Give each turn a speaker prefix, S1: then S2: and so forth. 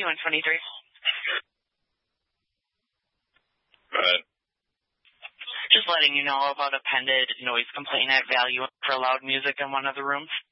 S1: Value in 23.
S2: Go ahead.
S1: Just letting you know about a pended noise complaint at Value for loud music in one of the rooms.